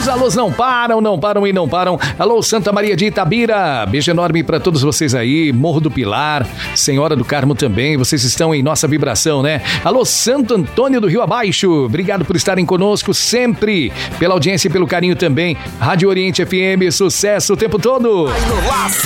Os alôs não param e não param. Alô, Santa Maria de Itabira. Beijo enorme para todos vocês aí. Morro do Pilar, Senhora do Carmo também. Vocês estão em nossa vibração, né? Alô, Santo Antônio do Rio Abaixo. Obrigado por estarem conosco sempre. Pela audiência e pelo carinho também. Rádio Oriente FM, sucesso o tempo todo.